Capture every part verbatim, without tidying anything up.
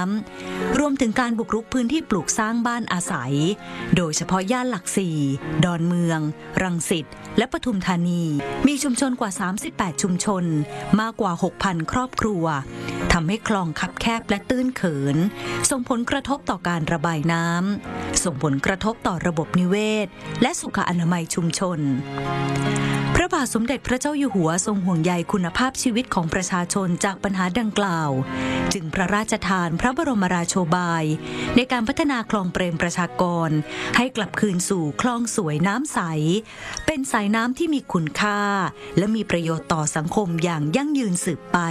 ำรวมถึงการบุกรุกพื้นที่ปลูกสร้างบ้านอาศัยโดยเฉพาะย่านหลักสี่ดอนเมืองรังสิตและปทุมธานีมีชุมชนกว่าสามสิบแปดชุมชนมากกว่า หกพัน ครอบครัวทำให้คลองคับแคบและตื้นเขินส่งผลกระทบต่อการระบายน้ำส่งผลกระทบต่อระบบนิเวศและสุขอนามัยชุมชนพระบาทสมเด็จพระเจ้าอยู่หัวทรงห่วงใยคุณภาพชีวิตของประชาชนจากปัญหาดังกล่าวจึงพระราชทานพระบรมราโชบายในการพัฒนาคลองเปรมประชากรให้กลับคืนสู่คลองสวยน้ำใสเป็นสายน้ำที่มีคุณค่าและมีประโยชน์ต่อสังคมอย่างยั่งยืนสืบไป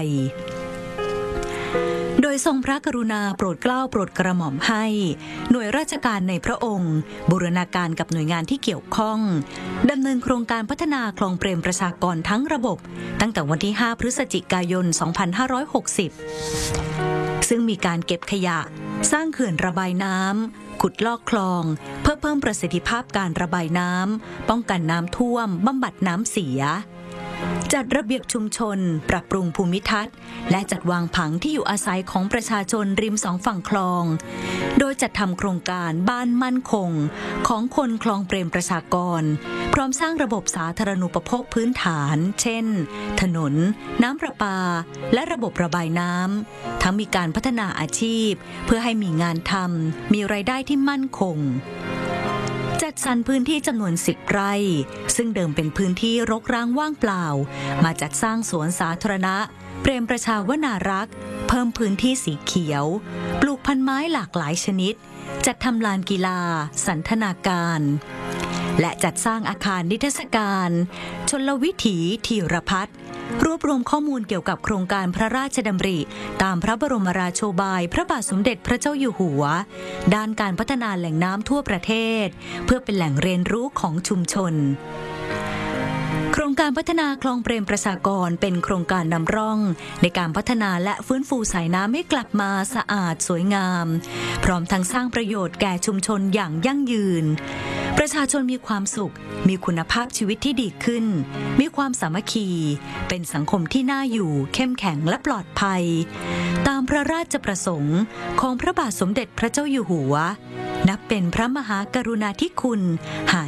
โดยทรงพระกรุณาโปรดเกล้าโปรดกระหม่อมให้หน่วยราชการในพระองค์บูรณาการกับหน่วยงานที่เกี่ยวข้องดำเนินโครงการพัฒนาคลองเปรมประชากรทั้งระบบตั้งแต่วันที่ห้าพฤศจิกายนสองพันห้าร้อยหกสิบซึ่งมีการเก็บขยะสร้างเขื่อนระบายน้ำขุดลอกคลองเพื่อเพิ่มประสิทธิภาพการระบายน้ำป้องกันน้ำท่วมบำบัดน้ำเสียจัดระเบียบชุมชนปรับปรุงภูมิทัศน์และจัดวางผังที่อยู่อาศัยของประชาชนริมสองฝั่งคลองโดยจัดทำโครงการบ้านมั่นคงของคนคลองเปรมประชากรพร้อมสร้างระบบสาธารณูปโภคพื้นฐานเช่นถนนน้ำประปาและระบบระบายน้ำทั้งมีการพัฒนาอาชีพเพื่อให้มีงานทำมีรายได้ที่มั่นคงจัดสรรพื้นที่จำนวนสิบไร่ซึ่งเดิมเป็นพื้นที่รกร้างว่างเปล่ามาจัดสร้างสวนสาธารณะเปรมประชาวนารักษ์เพิ่มพื้นที่สีเขียวปลูกพันไม้หลากหลายชนิดจัดทำลานกีฬาสันทนาการและจัดสร้างอาคารนิทรรศการชลวิถีธีรพัฒน์รวบรวมข้อมูลเกี่ยวกับโครงการพระราชดำริตามพระบรมราโชบายพระบาทสมเด็จพระเจ้าอยู่หัวด้านการพัฒนาแหล่งน้ำทั่วประเทศเพื่อเป็นแหล่งเรียนรู้ของชุมชนโครงการพัฒนาคลองเปรมประชากรเป็นโครงการนำร่องในการพัฒนาและฟื้นฟูสายน้ำให้กลับมาสะอาดสวยงามพร้อมทั้งสร้างประโยชน์แก่ชุมชนอย่างยั่งยืนประชาชนมีความสุขมีคุณภาพชีวิตที่ดีขึ้นมีความสามัคคีเป็นสังคมที่น่าอยู่เข้มแข็งและปลอดภัยตามพระราชประสงค์ของพระบาทสมเด็จพระเจ้าอยู่หัวนับเป็นพระมหากรุณาธิคุณหา